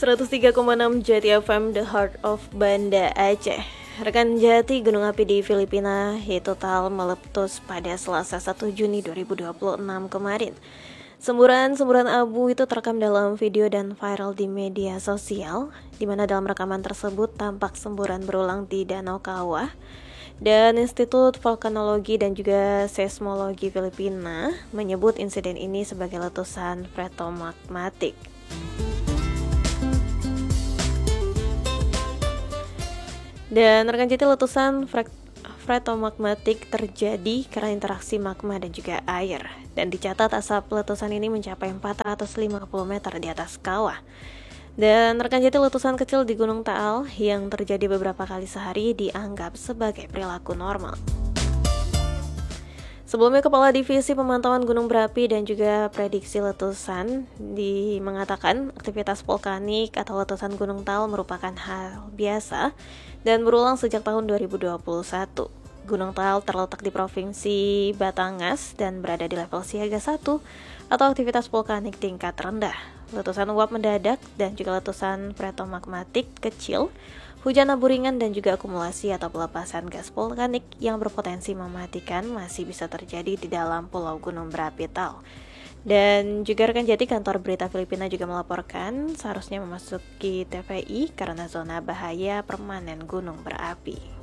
103,6 Jati FM, The Heart of Banda Aceh. Rekan Jati, gunung api di Filipina total meletus pada Selasa 1 Juni 2026 kemarin. Semburan-semburan abu itu terekam dalam video dan viral di media sosial, di mana dalam rekaman tersebut tampak semburan berulang di Danau Kawah. Dan Institut Vulkanologi dan juga Seismologi Filipina menyebut insiden ini sebagai letusan freatomagmatik. Dan rekan Jati, letusan freatomagmatik terjadi karena interaksi magma dan juga air. Dan dicatat asap letusan ini mencapai 450 meter di atas kawah. Dan rekan Jati, letusan kecil di Gunung Taal yang terjadi beberapa kali sehari dianggap sebagai perilaku normal. Sebelumnya, Kepala Divisi Pemantauan Gunung Berapi dan juga Prediksi Letusan mengatakan aktivitas vulkanik atau letusan Gunung Taal merupakan hal biasa dan berulang sejak tahun 2021. Gunung Taal terletak di Provinsi Batangas dan berada di level siaga 1 atau aktivitas vulkanik tingkat rendah. Letusan uap mendadak dan juga letusan freatomagmatik kecil, hujan abu ringan dan juga akumulasi atau pelepasan gas vulkanik yang berpotensi mematikan masih bisa terjadi di dalam Pulau Gunung Berapi Taal. Dan juga rekan Jati, kantor berita Filipina juga melaporkan seharusnya memasuki TVI karena zona bahaya permanen gunung berapi.